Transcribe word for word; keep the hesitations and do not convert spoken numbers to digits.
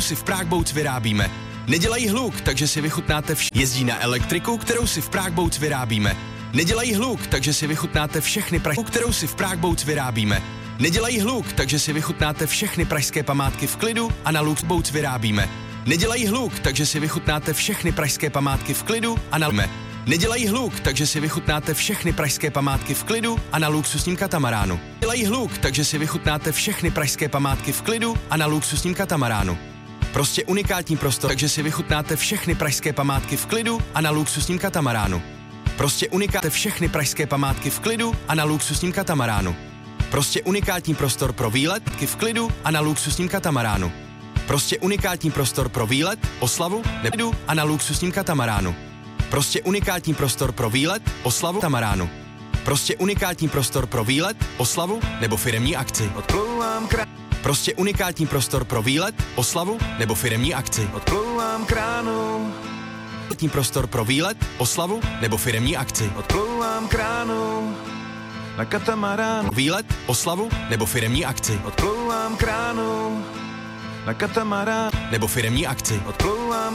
si v Prague Boats vyrábíme. Nedělají hluk, takže si vychutnáte vš... Jezdí na elektriku, kterou si v Prague Boats vyrábíme. Nedělají hluk, takže si vychutnáte všechny pražské, kterou si v Prague Boats vyrábíme. Nedělají hluk, takže si vychutnáte všechny pražské památky v klidu a na Lux Boats vyrábíme. Nedělají hluk, takže si vychutnáte všechny pražské památky v klidu a na Nedělají hluk, takže si vychutnáte všechny pražské památky v klidu a na luxusním katamaránu. Nedělají hluk, takže si vychutnáte všechny pražské památky v klidu a na luxusním katamaránu. Prostě unikátní prostor, takže si vychutnáte všechny pražské památky v klidu a na luxusním katamaránu. Prostě unikátní všechny pražské památky v klidu a na luxusním katamaránu. Prostě unikátní prostor pro výletky v klidu a na luxusním katamaránu. Prostě unikátní prostor pro výlet, oslavu, nebudu a na luxusním katamaránu. Prostě unikátní prostor pro výlet, oslavu, katamaránu. Prostě unikátní prostor pro výlet, oslavu nebo firemní akci. Odplouvám krá... Prostě unikátní prostor pro výlet, oslavu nebo firemní akci. Odplouvám kránu. Unikátní prostor pro výlet, oslavu nebo firemní akci. Odplouvám kránu. Na katamaránu. Výlet, oslavu nebo firemní akci. Odplouvám kránu. Na katamaránu. Nebo firemní akci. Odplouvám